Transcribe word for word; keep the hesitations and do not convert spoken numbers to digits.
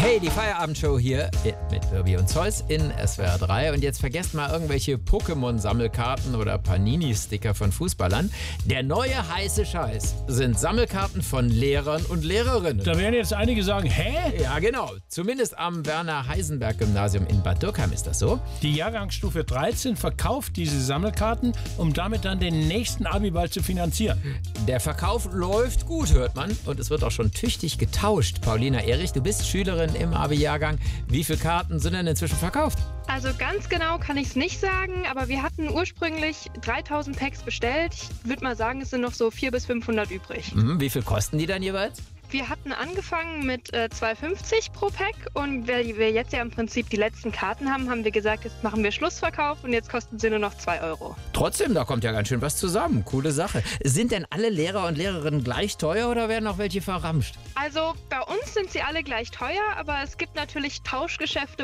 Hey, die Feierabendshow hier mit Wirbi und Zeus in S W R drei. Und jetzt vergesst mal irgendwelche Pokémon-Sammelkarten oder Panini-Sticker von Fußballern. Der neue heiße Scheiß sind Sammelkarten von Lehrern und Lehrerinnen. Da werden jetzt einige sagen, hä? Ja, genau. Zumindest am Werner-Heisenberg-Gymnasium in Bad Dürkheim ist das so. Die Jahrgangsstufe dreizehn verkauft diese Sammelkarten, um damit dann den nächsten Abiball zu finanzieren. Der Verkauf läuft gut, hört man. Und es wird auch schon tüchtig getauscht. Paulina Erich, du bist Schülerin im Abi-Jahrgang. Wie viele Karten sind denn inzwischen verkauft? Also ganz genau kann ich es nicht sagen, aber wir hatten ursprünglich dreitausend Packs bestellt. Ich würde mal sagen, es sind noch so vierhundert bis fünfhundert übrig. Mhm, wie viel kosten die dann jeweils? Wir hatten angefangen mit äh, zwei fünfzig pro Pack und weil wir jetzt ja im Prinzip die letzten Karten haben, haben wir gesagt, jetzt machen wir Schlussverkauf und jetzt kosten sie nur noch zwei Euro. Trotzdem, da kommt ja ganz schön was zusammen. Coole Sache. Sind denn alle Lehrer und Lehrerinnen gleich teuer oder werden auch welche verramscht? Also bei uns sind sie alle gleich teuer, aber es gibt natürlich Tauschgeschäfte,